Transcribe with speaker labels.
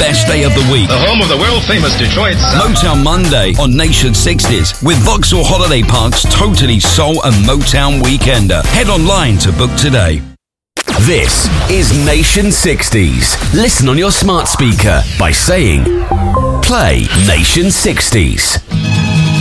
Speaker 1: best day of the week.
Speaker 2: The home of the world-famous Detroit Sound.
Speaker 1: Motown Monday on Nation 60s with Vauxhall Holiday Park's totally soul and Motown weekender. Head online to book today.
Speaker 3: This is Nation 60s. Listen on your smart speaker by saying, play Nation 60s.